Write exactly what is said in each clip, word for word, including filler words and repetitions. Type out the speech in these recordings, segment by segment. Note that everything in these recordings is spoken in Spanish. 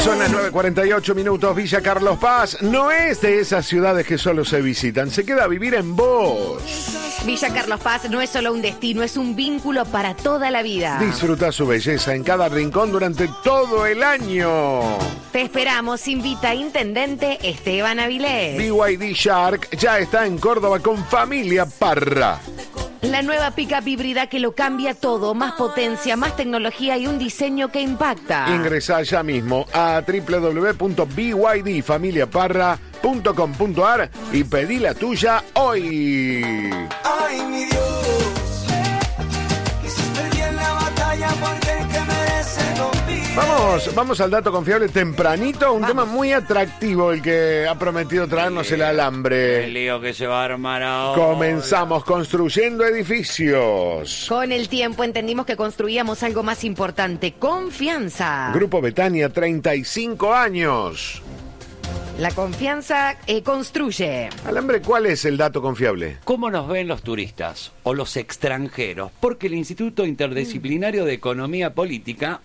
Son las nueve cuarenta y ocho minutos. Villa Carlos Paz no es de esas ciudades que solo se visitan, se queda a vivir en vos. Villa Carlos Paz no es solo un destino, es un vínculo para toda la vida. Disfruta su belleza en cada rincón durante todo el año. Te esperamos, invita Intendente Esteban Avilés. B Y D Shark ya está en Córdoba con Familia Parra. La nueva pick-up híbrida que lo cambia todo, más potencia, más tecnología y un diseño que impacta. Ingresá ya mismo a doble u doble u doble u punto b y d familia parra punto com punto a r y pedí la tuya hoy. Ay, mi Dios, hiciste bien la batalla porque el que merece lo pide. Vamos, vamos al dato confiable tempranito, un Vamos. tema muy atractivo el que ha prometido traernos el alambre. El lío que se va a armar ahora. Comenzamos construyendo edificios. Con el tiempo entendimos que construíamos algo más importante, confianza. Grupo Betania, treinta y cinco años. La confianza eh, construye. Alambre, ¿cuál es el dato confiable? ¿Cómo nos ven los turistas o los extranjeros? Porque el Instituto Interdisciplinario de Economía Política,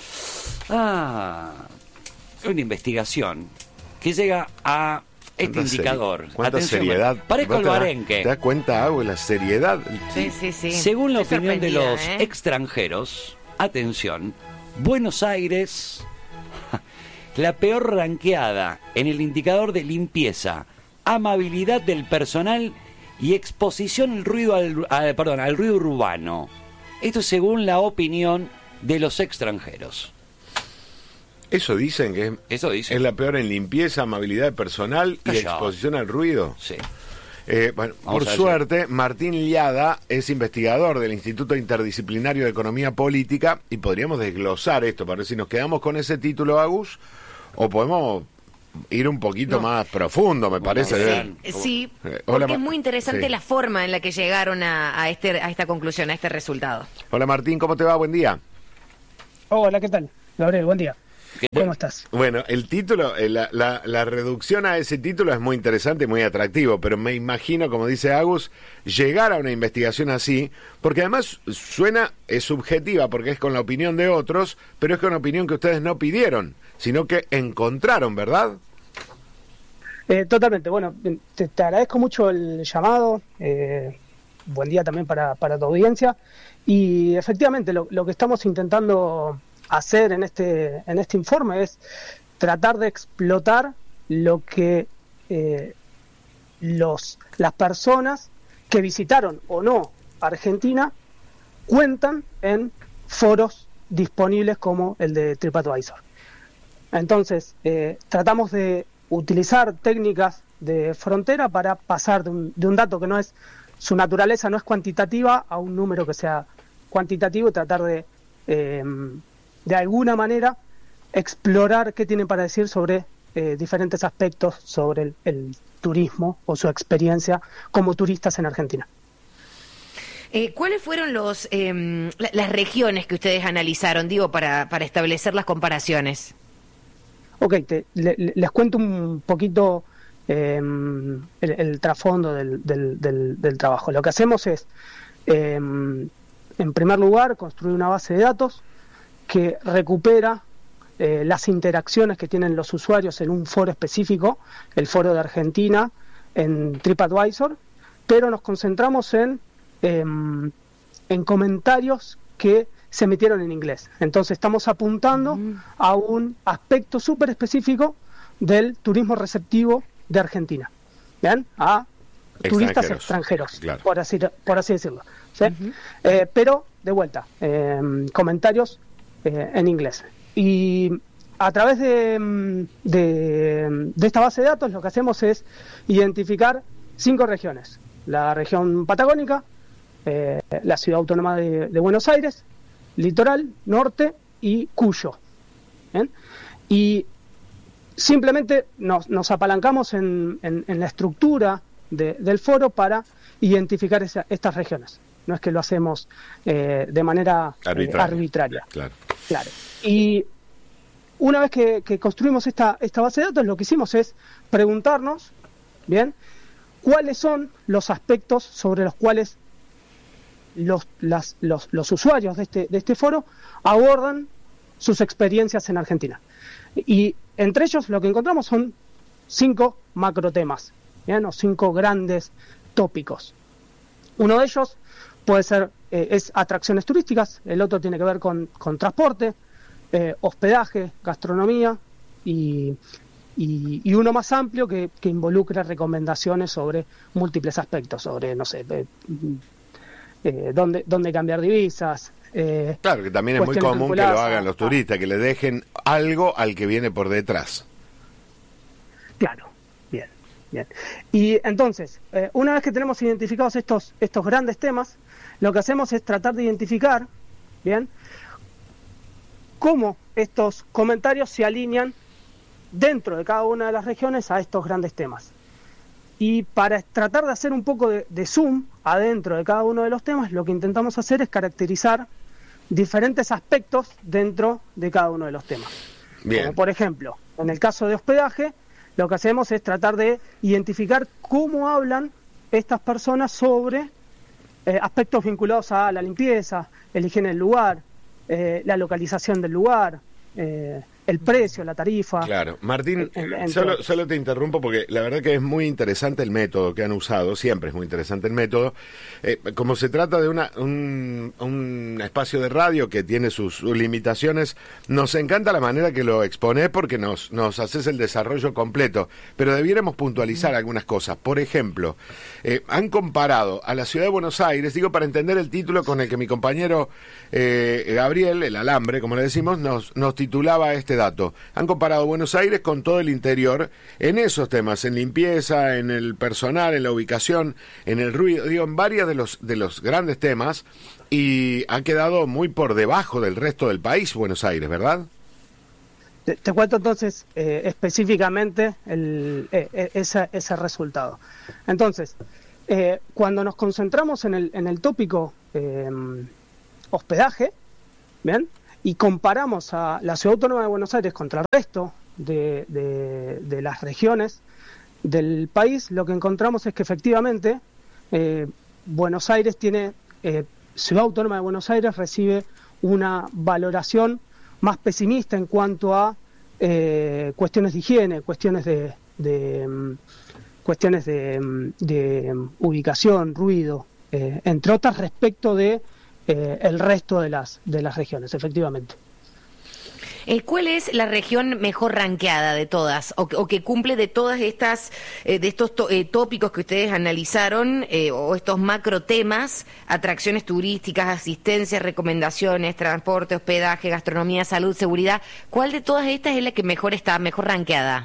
ah, una investigación que llega a este ¿Cuánta indicador. seri- ¿Cuánta Atención, seriedad? Parezco ¿Vos el te das- Barenque. ¿Te das cuenta, Agüe, la seriedad? Sí, sí, sí. Según la Estoy opinión de sorprendida, los ¿eh? extranjeros, atención, Buenos Aires, la peor ranqueada en el indicador de limpieza, amabilidad del personal y exposición al ruido, al, al- perdón, al ruido urbano. Esto según la opinión de los extranjeros. Eso dicen que es, Eso dice. es la peor en limpieza, amabilidad de personal y Callao. exposición al ruido. Sí. Eh, bueno, Vamos por a ver suerte, Martín Liada es investigador del Instituto Interdisciplinario de Economía Política y podríamos desglosar esto para ver si nos quedamos con ese título, Agus, o podemos ir un poquito No. más profundo, me parece. Sí. ¿eh? Eh, Sí, Eh, porque hola, es Ma- muy interesante sí. la forma en la que llegaron a, a, este, a esta conclusión, a este resultado. Hola Martín, ¿cómo te va? Buen día. Hola, ¿qué tal? Gabriel, buen día. ¿Qué- ¿Cómo estás? Bueno, el título, eh, la, la, la reducción a ese título es muy interesante y muy atractivo, pero me imagino, como dice Agus, llegar a una investigación así, porque además suena, es subjetiva, porque es con la opinión de otros, pero es con la opinión que ustedes no pidieron, sino que encontraron, ¿verdad? Eh, totalmente, bueno, te, te agradezco mucho el llamado, eh, buen día también para, para tu audiencia, y efectivamente lo, lo que estamos intentando hacer en este, en este informe es tratar de explotar lo que eh, los, las personas que visitaron o no Argentina cuentan en foros disponibles como el de TripAdvisor. Entonces, eh, tratamos de utilizar técnicas de frontera para pasar de un, de un dato que no es, su naturaleza no es cuantitativa, a un número que sea cuantitativo y tratar de, eh, de alguna manera, explorar qué tienen para decir sobre eh, diferentes aspectos sobre el, el turismo o su experiencia como turistas en Argentina. Eh, ¿Cuáles fueron los eh, la- las regiones que ustedes analizaron, digo, para, para establecer las comparaciones? Ok, te, le- le- les cuento un poquito eh, el, el trasfondo del, del, del, del trabajo. Lo que hacemos es, eh, en primer lugar, construir una base de datos que recupera eh, las interacciones que tienen los usuarios en un foro específico, el foro de Argentina, en TripAdvisor, pero nos concentramos en, eh, en comentarios que se emitieron en inglés. Entonces estamos apuntando a un aspecto súper específico del turismo receptivo de Argentina, ¿bien? A turistas Extranjeros. extranjeros, Claro. por así por así decirlo, ¿sí? Eh, pero de vuelta, eh, comentarios eh, en inglés. Y a través de, mm, de, de esta base de datos lo que hacemos es identificar cinco regiones: la región patagónica, eh, la ciudad autónoma de, de Buenos Aires, litoral, norte y Cuyo. ¿Bien? Y simplemente nos, nos apalancamos en, en, en la estructura de, del foro para identificar esa, estas regiones. No es que lo hacemos eh, de manera eh, Arbitraria. arbitraria. Claro. Claro. Y una vez que, que construimos esta, esta base de datos, lo que hicimos es preguntarnos, bien, cuáles son los aspectos sobre los cuales los, las, los, los usuarios de este, de este foro abordan sus experiencias en Argentina. Y entre ellos lo que encontramos son cinco macrotemas, ¿bien? O cinco grandes tópicos. Uno de ellos puede ser, eh, es atracciones turísticas, el otro tiene que ver con, con transporte, eh, hospedaje, gastronomía y, y, y uno más amplio que, que involucra recomendaciones sobre múltiples aspectos, sobre, no sé, eh, eh, dónde, dónde cambiar divisas. Eh, claro, que también es muy común que lo hagan los turistas, que le dejen algo al que viene por detrás. Claro, bien, bien. Y entonces, eh, una vez que tenemos identificados estos, estos grandes temas, lo que hacemos es tratar de identificar, bien, cómo estos comentarios se alinean dentro de cada una de las regiones a estos grandes temas. Y para tratar de hacer un poco de, de zoom adentro de cada uno de los temas, lo que intentamos hacer es caracterizar diferentes aspectos dentro de cada uno de los temas. Bien. Como por ejemplo, en el caso de hospedaje, lo que hacemos es tratar de identificar cómo hablan estas personas sobre eh, aspectos vinculados a la limpieza, el higiene del lugar, eh, la localización del lugar, eh, el precio, la tarifa. Claro. Martín, en, en solo, solo te interrumpo porque la verdad que es muy interesante el método que han usado, siempre es muy interesante el método. Eh, como se trata de una, un, un espacio de radio que tiene sus, sus limitaciones, nos encanta la manera que lo exponés porque nos, nos haces el desarrollo completo, pero debiéramos puntualizar algunas cosas. Por ejemplo, eh, han comparado a la ciudad de Buenos Aires, digo para entender el título con el que mi compañero eh, Gabriel, el alambre, como le decimos, nos, nos titulaba este dato. Han comparado Buenos Aires con todo el interior en esos temas, en limpieza, en el personal, en la ubicación, en el ruido, digo, en varios de los de los grandes temas, y ha quedado muy por debajo del resto del país, Buenos Aires, ¿verdad? Te, te cuento entonces eh, específicamente el, eh, ese, ese resultado. Entonces, eh, cuando nos concentramos en el, en el tópico eh, hospedaje, ¿bien? Y comparamos a la Ciudad Autónoma de Buenos Aires contra el resto de, de, de las regiones del país, lo que encontramos es que efectivamente eh, Buenos Aires tiene, eh, Ciudad Autónoma de Buenos Aires recibe una valoración más pesimista en cuanto a eh, cuestiones de higiene, cuestiones de, de um, cuestiones de, um, de um, ubicación, ruido, eh, entre otras respecto de Eh, el resto de las de las regiones, efectivamente. Eh, ¿Cuál es la región mejor rankeada de todas o, o que cumple de todas estas eh, de estos to, eh, tópicos que ustedes analizaron eh, o estos macro temas, atracciones turísticas, asistencia, recomendaciones, transporte, hospedaje, gastronomía, salud, seguridad? ¿Cuál de todas estas es la que mejor está, mejor rankeada?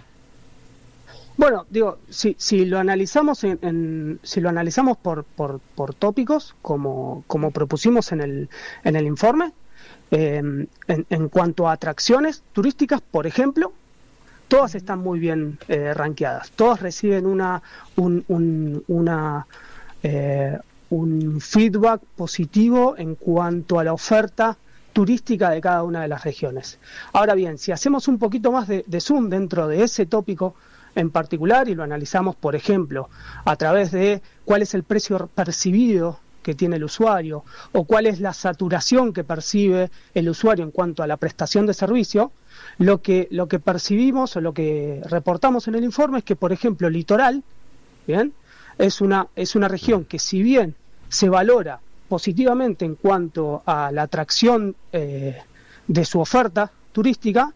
Bueno, digo, si, si lo analizamos en, en si lo analizamos por, por, por tópicos, como, como propusimos en el, en el informe, eh, en, en cuanto a atracciones turísticas, por ejemplo, todas están muy bien eh, rankeadas. Todas reciben una un, un, una eh, un feedback positivo en cuanto a la oferta turística de cada una de las regiones. Ahora bien, si hacemos un poquito más de, de zoom dentro de ese tópico en particular y lo analizamos, por ejemplo, a través de cuál es el precio percibido que tiene el usuario o cuál es la saturación que percibe el usuario en cuanto a la prestación de servicio, lo que lo que percibimos o lo que reportamos en el informe es que, por ejemplo, Litoral, bien, es una es una región que, si bien se valora positivamente en cuanto a la atracción eh, de su oferta turística,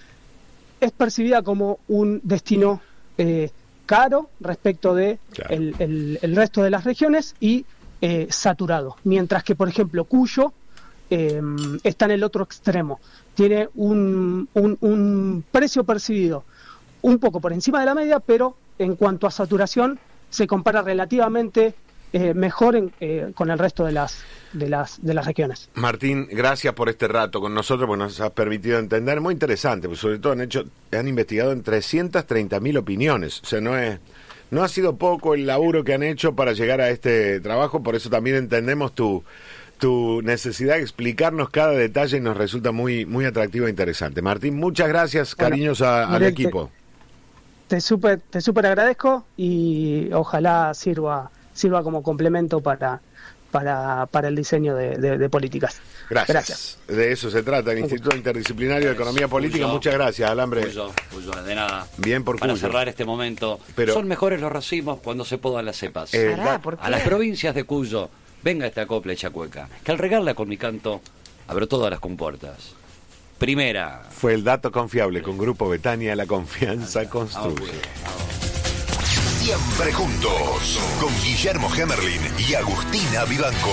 es percibida como un destino eh, caro respecto de claro. el, el, el resto de las regiones y eh, saturado, mientras que, por ejemplo, Cuyo eh, está en el otro extremo, tiene un, un, un precio percibido un poco por encima de la media, pero en cuanto a saturación se compara relativamente eh, mejor en, eh, con el resto de las de las de las regiones. Martín, gracias por este rato con nosotros, porque nos has permitido entender, muy interesante, pues sobre todo han hecho, han investigado en trescientas treinta mil opiniones, o sea, no es no ha sido poco el laburo que han hecho para llegar a este trabajo, por eso también entendemos tu tu necesidad de explicarnos cada detalle y nos resulta muy muy atractivo e interesante. Martín, muchas gracias, bueno, cariños a, al equipo. Te súper te súper agradezco y ojalá sirva sirva como complemento para para, para el diseño de, de, de políticas. Gracias. Gracias. De eso se trata, el Instituto Interdisciplinario de Economía Política. Cuyo, Muchas gracias, Alambre. Cuyo, Cuyo, de nada. Bien por Para Cuyo. cerrar este momento, Pero- son mejores los racimos cuando se podan las cepas. Eh, Pará, da- ¿por qué? A las provincias de Cuyo, venga esta copla hecha cueca, que al regarla con mi canto, abro todas las compuertas. Primera. Fue el dato confiable con Grupo Betania, la confianza Ah, construye. bueno. Siempre juntos, con Guillermo Hemerlin y Agustina Vivanco.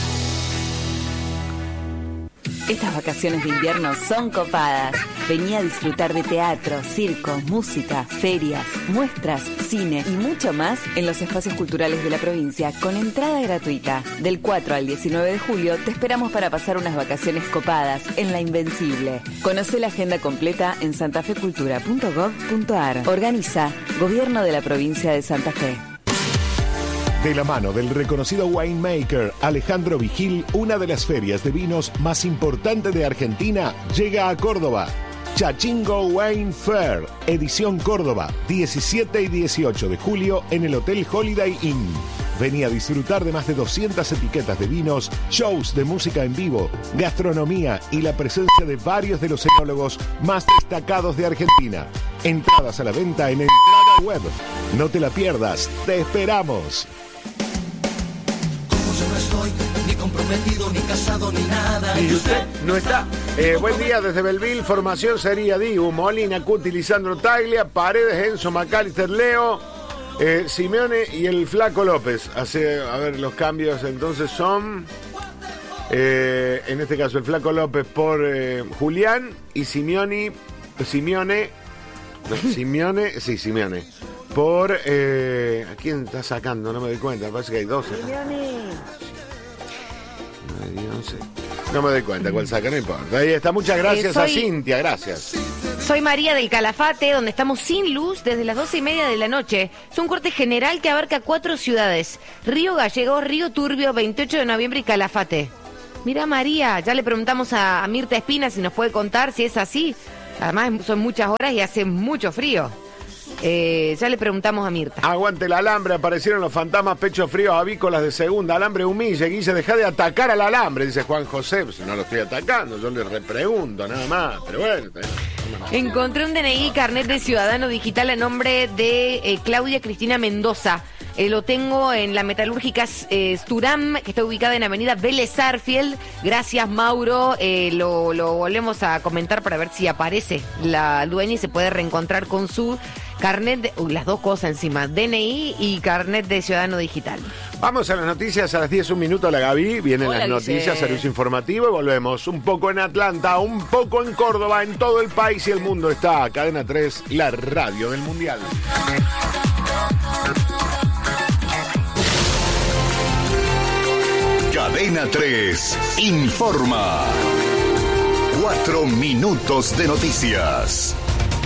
Estas vacaciones de invierno son copadas. Vení a disfrutar de teatro, circo, música, ferias, muestras, cine y mucho más en los espacios culturales de la provincia con entrada gratuita. Del cuatro al diecinueve de julio te esperamos para pasar unas vacaciones copadas en La Invencible. Conoce la agenda completa en santafecultura punto gob punto ar. Organiza Gobierno de la Provincia de Santa Fe. De la mano del reconocido winemaker Alejandro Vigil, una de las ferias de vinos más importantes de Argentina llega a Córdoba. Chachingo Wine Fair, edición Córdoba, diecisiete y dieciocho de julio en el Hotel Holiday Inn. Vení a disfrutar de más de doscientas etiquetas de vinos, shows de música en vivo, gastronomía y la presencia de varios de los enólogos más destacados de Argentina. Entradas a la venta en Entrada Web. No te la pierdas, te esperamos. Yo no estoy ni comprometido, ni casado, ni nada. Y usted no está. Eh, buen día desde Belville, formación sería Dibu, Molina, Cuti, Lisandro Taglia, Paredes, Enzo, McAllister, Leo, eh, Simeone y el Flaco López. Hace, a ver, los cambios entonces son, eh, en este caso el Flaco López por eh, Julián y Simeone, Simeone, no, Simeone, sí, Simeone, por, eh, ¿a quién está sacando? No me doy cuenta, me parece que hay doce. No sé. No me doy cuenta cuál saca, no importa. Ahí está, muchas gracias Eh, soy- a Cintia, gracias. Soy María del Calafate, donde estamos sin luz desde las doce y media de la noche. Es un corte general que abarca cuatro ciudades: Río Gallegos, Río Turbio, veintiocho de noviembre y Calafate. Mira, María, ya le preguntamos a, a Mirta Espina si nos puede contar si es así. Además son muchas horas y hace mucho frío. Eh, ya le preguntamos a Mirta. Aguante el alambre, aparecieron los fantasmas pecho frío avícolas de segunda. Alambre humille, Guille, deja de atacar al alambre, dice Juan José. Pues no lo estoy atacando, yo le repregunto nada más. Pero bueno. eh, Encontré un D N I y carnet de ciudadano digital a nombre de eh, Claudia Cristina Mendoza. Eh, lo tengo en la metalúrgica eh, Sturam, que está ubicada en Avenida Vélez Arfield. Gracias, Mauro. Eh, lo, lo volvemos a comentar para ver si aparece la dueña y se puede reencontrar con su carnet, de, uy, las dos cosas encima, D N I y carnet de ciudadano digital. Vamos a las noticias a las diez, un minuto, la Gaby. Vienen Hola, las noticias, Guille. servicio informativo y volvemos. Un poco en Atlanta, un poco en Córdoba, en todo el país y el mundo está Cadena tres, la radio del Mundial. Cadena tres informa. Cuatro minutos de noticias.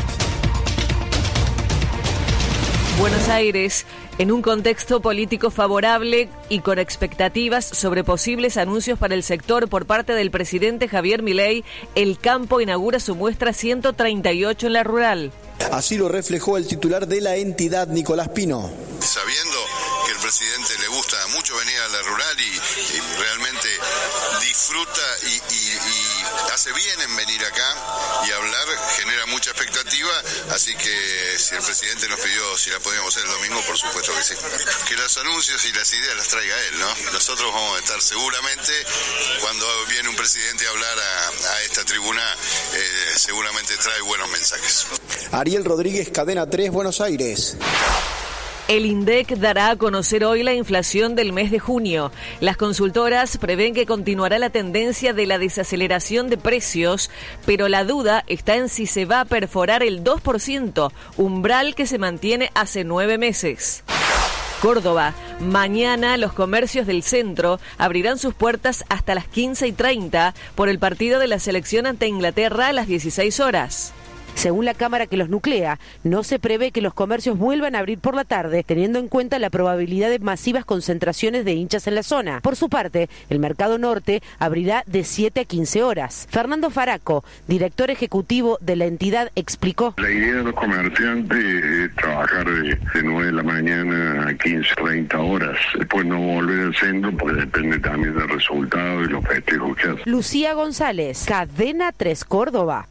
Buenos Aires, en un contexto político favorable y con expectativas sobre posibles anuncios para el sector por parte del presidente Javier Milei, El Campo inaugura su muestra ciento treinta y ocho en la rural. Así lo reflejó el titular de la entidad, Nicolás Pino. Sabiendo que el presidente le gusta mucho venir a la rural y, y realmente disfruta y, y, y hace bien en venir acá y hablar, genera mucha expectativa, así que si el presidente nos pidió si la podíamos hacer el domingo, por supuesto que sí. Que los anuncios y las ideas las traiga él, ¿no? Nosotros vamos a estar seguramente, cuando viene un presidente a hablar a, a esta tribuna, eh, seguramente trae buenos mensajes. Ariel Rodríguez, Cadena tres, Buenos Aires. El INDEC dará a conocer hoy la inflación del mes de junio. Las consultoras prevén que continuará la tendencia de la desaceleración de precios, pero la duda está en si se va a perforar el dos por ciento, umbral que se mantiene hace nueve meses. Córdoba. Mañana los comercios del centro abrirán sus puertas hasta las quince y treinta por el partido de la selección ante Inglaterra a las dieciséis horas. Según la Cámara que los nuclea, no se prevé que los comercios vuelvan a abrir por la tarde, teniendo en cuenta la probabilidad de masivas concentraciones de hinchas en la zona. Por su parte, el Mercado Norte abrirá de siete a quince horas. Fernando Faraco, director ejecutivo de la entidad, explicó. La idea de los comerciantes es trabajar de, de nueve de la mañana a quince o veinte horas. Después no volver al centro porque depende también del resultado y los festejos que hacen. Lucía González, Cadena tres Córdoba.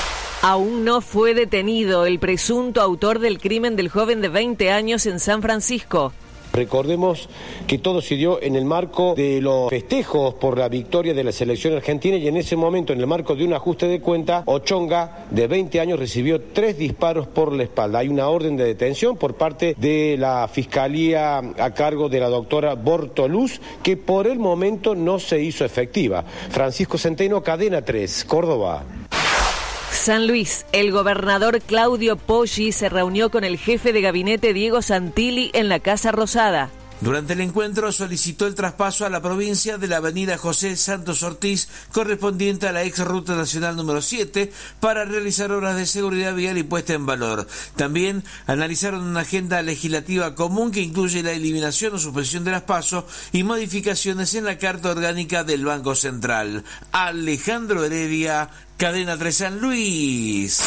Aún no fue detenido el presunto autor del crimen del joven de veinte años en San Francisco. Recordemos que todo se dio en el marco de los festejos por la victoria de la selección argentina y en ese momento, en el marco de un ajuste de cuenta, Ochonga, de veinte años, recibió tres disparos por la espalda. Hay una orden de detención por parte de la Fiscalía a cargo de la doctora Bortoluz, que por el momento no se hizo efectiva. Francisco Centeno, Cadena tres, Córdoba. San Luis, el gobernador Claudio Poggi se reunió con el jefe de gabinete Diego Santilli en la Casa Rosada. Durante el encuentro solicitó el traspaso a la provincia de la avenida José Santos Ortiz, correspondiente a la ex ruta nacional número siete, para realizar obras de seguridad vial y puesta en valor. También analizaron una agenda legislativa común que incluye la eliminación o suspensión de las PASO y modificaciones en la Carta Orgánica del Banco Central. Alejandro Heredia, Cadena tres San Luis.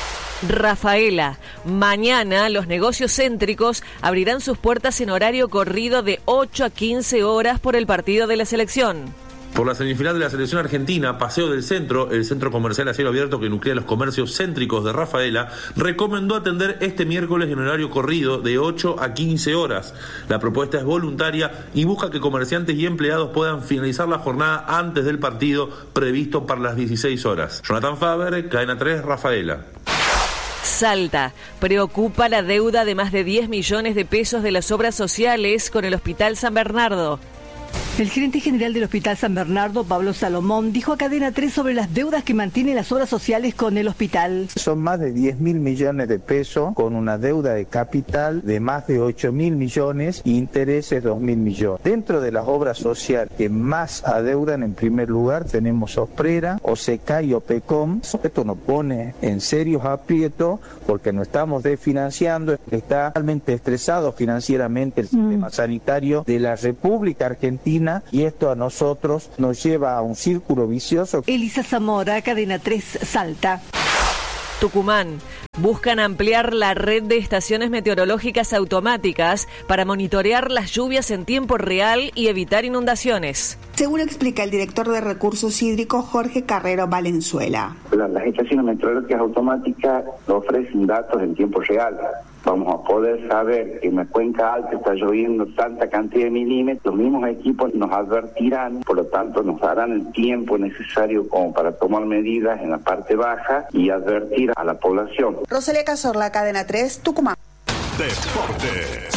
Rafaela, mañana los negocios céntricos abrirán sus puertas en horario corrido de ocho a quince horas por el partido de la selección. Por la semifinal de la selección argentina, Paseo del Centro, el centro comercial a cielo abierto que nuclea los comercios céntricos de Rafaela, recomendó atender este miércoles en horario corrido de ocho a quince horas. La propuesta es voluntaria y busca que comerciantes y empleados puedan finalizar la jornada antes del partido previsto para las dieciséis horas. Jonathan Faber, Cadena tres, Rafaela. Salta, preocupa la deuda de más de diez millones de pesos de las obras sociales con el Hospital San Bernardo. El gerente general del Hospital San Bernardo, Pablo Salomón, dijo a Cadena tres sobre las deudas que mantienen las obras sociales con el hospital. Son más de diez mil millones de pesos, con una deuda de capital de más de ocho mil millones y intereses dos mil millones. Dentro de las obras sociales que más adeudan, en primer lugar tenemos Osprera, OSECA y OPECOM. Esto nos pone en serios aprietos porque nos estamos desfinanciando. Está realmente estresado financieramente el sistema mm. sanitario de la República Argentina. Y esto a nosotros nos lleva a un círculo vicioso. Elisa Zamora, Cadena tres, Salta. Tucumán. Buscan ampliar la red de estaciones meteorológicas automáticas para monitorear las lluvias en tiempo real y evitar inundaciones. Según explica el director de Recursos Hídricos, Jorge Carrero Valenzuela. Las estaciones meteorológicas automáticas ofrecen datos en tiempo real. Vamos a poder saber que en la cuenca alta está lloviendo tanta cantidad de milímetros. Los mismos equipos nos advertirán, por lo tanto nos darán el tiempo necesario como para tomar medidas en la parte baja y advertir a la población. Rosalía Cazorla, Cadena tres, Tucumán. Deportes.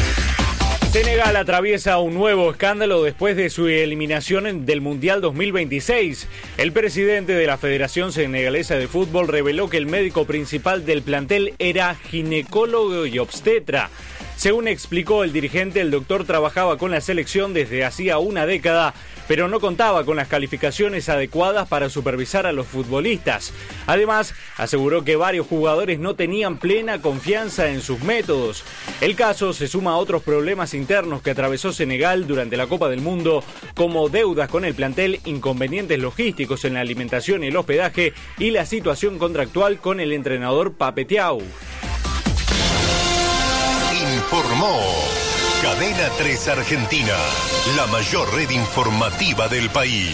Senegal atraviesa un nuevo escándalo después de su eliminación del Mundial dos mil veintiséis. El presidente de la Federación Senegalesa de Fútbol reveló que el médico principal del plantel era ginecólogo y obstetra. Según explicó el dirigente, el doctor trabajaba con la selección desde hacía una década, pero no contaba con las calificaciones adecuadas para supervisar a los futbolistas. Además, aseguró que varios jugadores no tenían plena confianza en sus métodos. El caso se suma a otros problemas internos que atravesó Senegal durante la Copa del Mundo, como deudas con el plantel, inconvenientes logísticos en la alimentación y el hospedaje y la situación contractual con el entrenador Pape Thiaw. Informó Cadena tres Argentina, la mayor red informativa del país.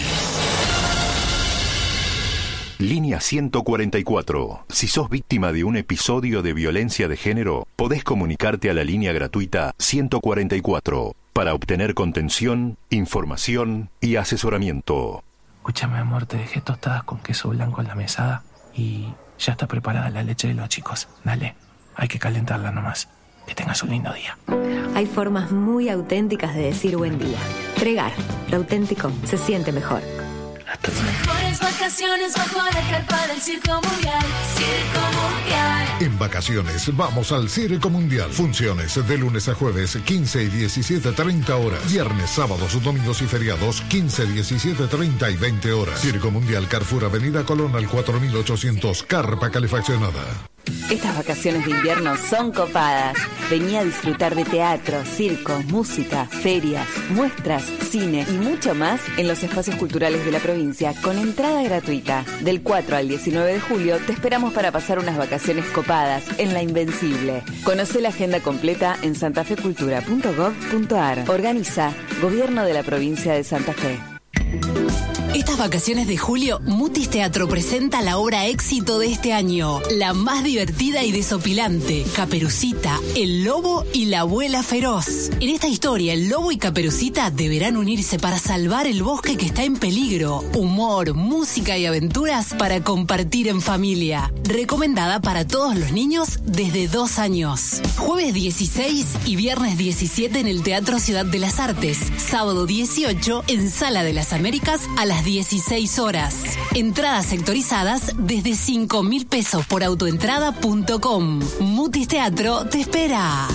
Línea ciento cuarenta y cuatro. Si sos víctima de un episodio de violencia de género, podés comunicarte a la línea gratuita ciento cuarenta y cuatro para obtener contención, información y asesoramiento. Escúchame, amor, te dejé tostadas con queso blanco en la mesada y ya está preparada la leche de los chicos. Dale, hay que calentarla nomás. Que tengas un lindo día. Hay formas muy auténticas de decir buen día. Tregar, lo auténtico se siente mejor. Las mejores vacaciones bajo la carpa del Circo Mundial. Circo Mundial. En vacaciones vamos al Circo Mundial. Funciones de lunes a jueves, quince y diecisiete treinta horas. Viernes, sábados, domingos y feriados, quince, diecisiete treinta y veinte horas. Circo Mundial, Carrefour, Avenida Colón al cuatro mil ochocientos, carpa calefaccionada. Estas vacaciones de invierno son copadas. Vení a disfrutar de teatro, circo, música, ferias, muestras, cine y mucho más en los espacios culturales de la provincia con entrada gratuita. Del cuatro al diecinueve de julio te esperamos para pasar unas vacaciones copadas en La Invencible. Conoce la agenda completa en santafecultura punto gov punto ar. Organiza Gobierno de la Provincia de Santa Fe. Estas vacaciones de julio, Mutis Teatro presenta la obra éxito de este año, la más divertida y desopilante, Caperucita, el lobo y la abuela feroz. En esta historia, el lobo y Caperucita deberán unirse para salvar el bosque que está en peligro. Humor, música y aventuras para compartir en familia. Recomendada para todos los niños desde dos años. Jueves dieciséis y viernes diecisiete en el Teatro Ciudad de las Artes. Sábado dieciocho en Sala de las Américas a las dieciséis horas. Entradas sectorizadas desde cinco mil pesos por autoentrada punto com. Mutis Teatro te espera.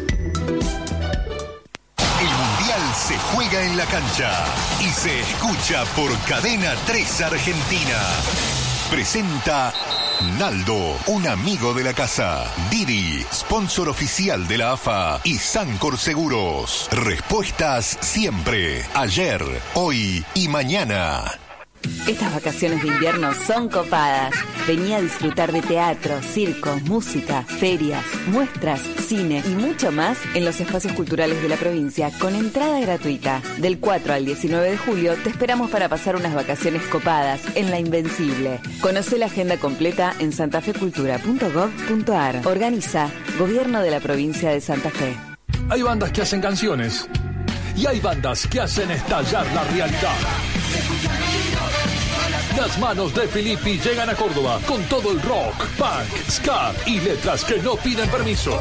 El Mundial se juega en la cancha y se escucha por Cadena tres Argentina. Presenta Naldo, un amigo de la casa. Didi, sponsor oficial de la A F A. Y Sancor Seguros. Respuestas siempre. Ayer, hoy y mañana. Estas vacaciones de invierno son copadas. Vení a disfrutar de teatro, circo, música, ferias, muestras, cine y mucho más en los espacios culturales de la provincia con entrada gratuita. Del cuatro al diecinueve de julio te esperamos para pasar unas vacaciones copadas en La Invencible. Conoce la agenda completa en santafecultura punto gov punto ar. Organiza Gobierno de la Provincia de Santa Fe. Hay bandas que hacen canciones y hay bandas que hacen estallar la realidad. Las manos de Filippi llegan a Córdoba con todo el rock, punk, ska y letras que no piden permiso.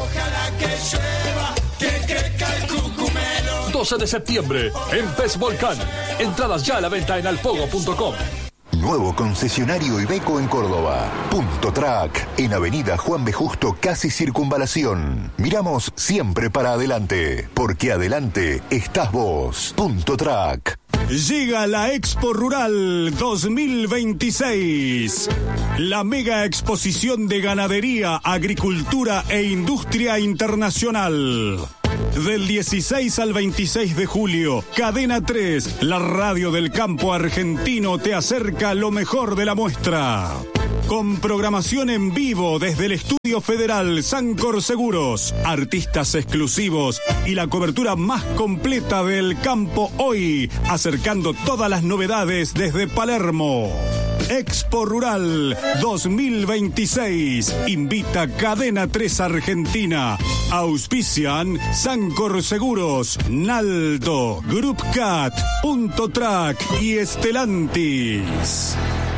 doce de septiembre en Pez Volcán. Entradas ya a la venta en alpogo punto com. Nuevo concesionario Iveco en Córdoba. Punto Track, en Avenida Juan B. Justo, casi Circunvalación. Miramos siempre para adelante, porque adelante estás vos. Punto Track. Llega la Expo Rural dos mil veintiséis. La mega exposición de ganadería, agricultura e industria internacional. Del dieciséis al veintiséis de julio, Cadena tres, la radio del campo argentino, te acerca lo mejor de la muestra. Con programación en vivo desde el Estudio Federal Sancor Seguros, artistas exclusivos y la cobertura más completa del campo hoy, acercando todas las novedades desde Palermo. Expo Rural dos mil veintiséis. Invita Cadena tres Argentina. Auspician Sancor Seguros, Naldo, Group Cat, Punto Track y Estelantis.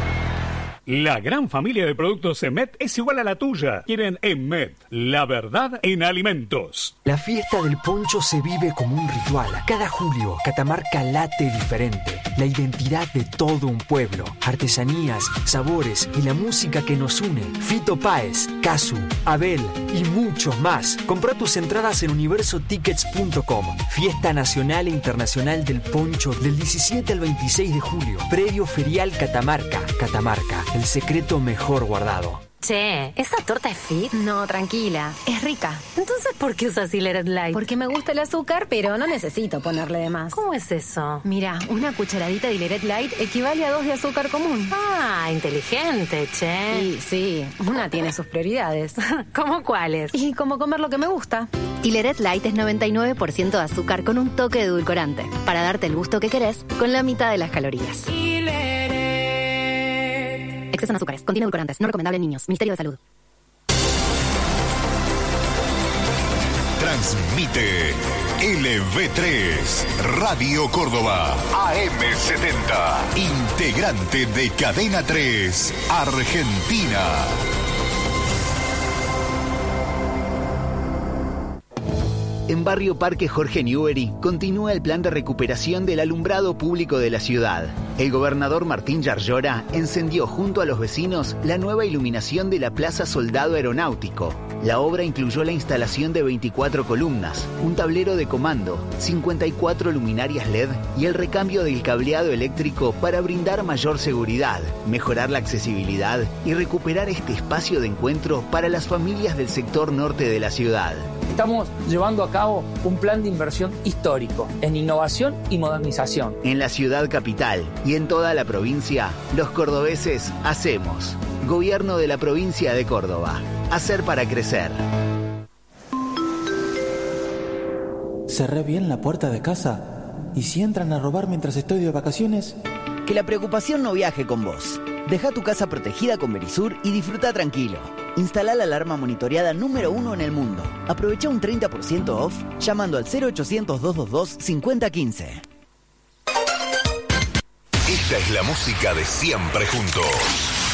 La gran familia de productos Emet es igual a la tuya. Quieren Emet, la verdad en alimentos. La fiesta del poncho se vive como un ritual. Cada julio, Catamarca late diferente. La identidad de todo un pueblo. Artesanías, sabores y la música que nos une. Fito Páez, Casu, Abel y muchos más. Compra tus entradas en universo tickets punto com. Fiesta nacional e internacional del poncho del diecisiete al veintiséis de julio. Predio Ferial Catamarca. Catamarca. El secreto mejor guardado. Che, ¿esa torta es fit? No, tranquila, es rica. Entonces, ¿por qué usas Hileret Light? Porque me gusta el azúcar, pero no necesito ponerle de más. ¿Cómo es eso? Mira, una cucharadita de Hileret Light equivale a dos de azúcar común. Ah, inteligente, che. Sí, sí, una tiene sus prioridades. ¿Cómo cuáles? Y como comer lo que me gusta. Hileret Light es noventa y nueve por ciento de azúcar con un toque de edulcorante, para darte el gusto que querés con la mitad de las calorías. Exceso en azúcares. Contiene edulcorantes. No recomendable en niños. Ministerio de Salud. Transmite L V tres, Radio Córdoba, A M setenta, integrante de Cadena tres, Argentina. En Barrio Parque Jorge Newbery continúa el plan de recuperación del alumbrado público de la ciudad. El gobernador Martín Yarlora encendió junto a los vecinos la nueva iluminación de la Plaza Soldado Aeronáutico. La obra incluyó la instalación de veinticuatro columnas, un tablero de comando, cincuenta y cuatro luminarias L E D y el recambio del cableado eléctrico para brindar mayor seguridad, mejorar la accesibilidad y recuperar este espacio de encuentro para las familias del sector norte de la ciudad. Estamos llevando a cabo un plan de inversión histórico en innovación y modernización. En la ciudad capital y en toda la provincia, los cordobeses hacemos. Gobierno de la provincia de Córdoba. Hacer para crecer. Cerré bien la puerta de casa. ¿Y si entran a robar mientras estoy de vacaciones? Que la preocupación no viaje con vos. Deja tu casa protegida con Verisur y disfruta tranquilo. Instala la alarma monitoreada número uno en el mundo. Aprovecha un treinta por ciento off llamando al cero ochocientos, doscientos veintidós, cincuenta quince. Esta es la música de Siempre Juntos.